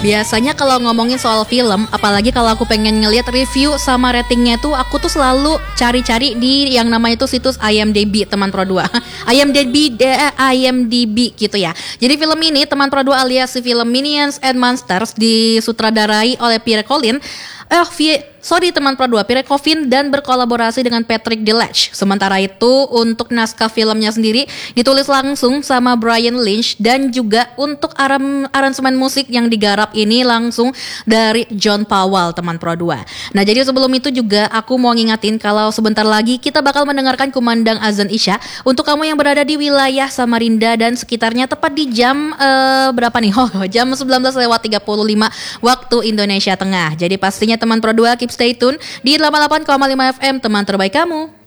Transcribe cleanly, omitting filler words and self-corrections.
Biasanya kalau ngomongin soal film, apalagi kalau aku pengen ngeliat review sama ratingnya tuh, aku tuh selalu cari-cari di yang namanya itu situs IMDb, teman Pro 2. IMDb gitu ya. Jadi film ini teman Pro 2 alias si film Minions and Monsters disutradarai oleh Pierre Coffin. Teman Pro 2, Pierre Coffin dan berkolaborasi dengan Patrick Delache. Sementara itu untuk naskah filmnya sendiri ditulis langsung sama Brian Lynch dan juga untuk aransemen musik yang digarap ini langsung dari John Powell, teman Pro 2. Nah, jadi sebelum itu juga aku mau ngingatin kalau sebentar lagi kita bakal mendengarkan kumandang azan Isya untuk kamu yang berada di wilayah Samarinda dan sekitarnya tepat di jam berapa nih? Jam 19:35 waktu Indonesia Tengah. Jadi pastinya teman Pro 2 keep stay tune di 88,5 FM, teman terbaik kamu.